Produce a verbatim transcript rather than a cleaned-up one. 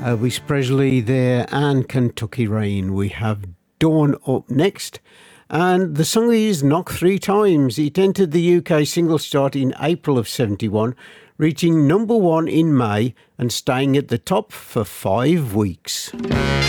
Elvis Presley there and Kentucky Rain. We have Dawn up next. And the song is Knock Three Times. It entered the U K singles chart in April of seventy-one, reaching number one in May and staying at the top for five weeks.